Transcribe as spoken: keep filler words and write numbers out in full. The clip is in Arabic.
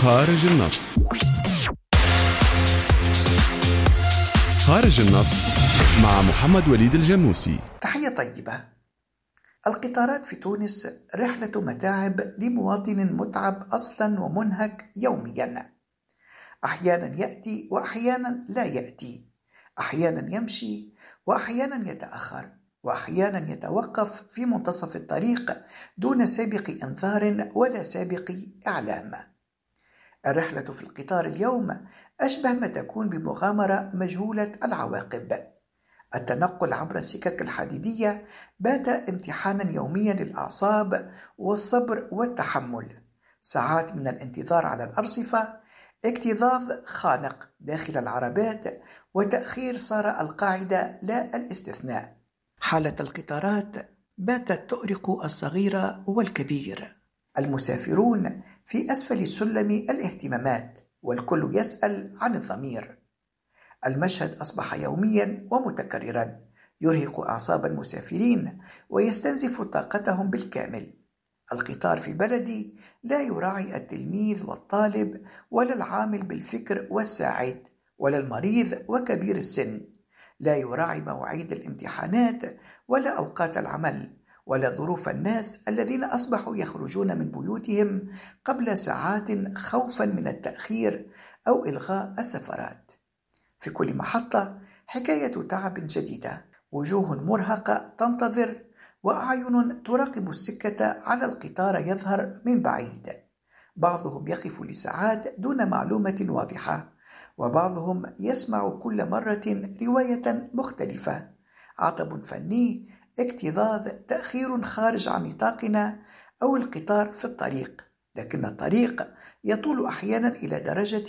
خارج النص. خارج النص مع محمد وليد الجنوسي. تحية طيبة. القطارات في تونس رحلة متاعب لمواطن متعب أصلا ومنهك يوميا، أحيانا يأتي وأحيانا لا يأتي، أحيانا يمشي وأحيانا يتأخر، وأحيانا يتوقف في منتصف الطريق دون سابق إنذار ولا سابق إعلام. الرحلة في القطار اليوم أشبه ما تكون بمغامرة مجهولة العواقب. التنقل عبر السكك الحديدية بات امتحانا يوميا للأعصاب والصبر والتحمل، ساعات من الانتظار على الأرصفة، اكتظاظ خانق داخل العربات، وتأخير صار القاعدة لا الاستثناء. حالة القطارات باتت تؤرق الصغير والكبير. المسافرون في أسفل سلم الاهتمامات، والكل يسأل عن الضمير. المشهد أصبح يوميا ومتكررا، يرهق أعصاب المسافرين ويستنزف طاقتهم بالكامل. القطار في بلدي لا يراعي التلميذ والطالب، ولا العامل بالفكر والساعد، ولا المريض وكبير السن، لا يراعي مواعيد الامتحانات ولا أوقات العمل، ولا ظروف الناس الذين أصبحوا يخرجون من بيوتهم قبل ساعات خوفا من التأخير أو إلغاء السفرات. في كل محطة حكاية تعب جديدة، وجوه مرهقة تنتظر، وأعين تراقب السكة على القطار يظهر من بعيد. بعضهم يقف لساعات دون معلومة واضحة، وبعضهم يسمع كل مرة رواية مختلفة. عطب فني، اكتظاظ، تأخير خارج عن نطاقنا، أو القطار في الطريق، لكن الطريق يطول أحيانا إلى درجة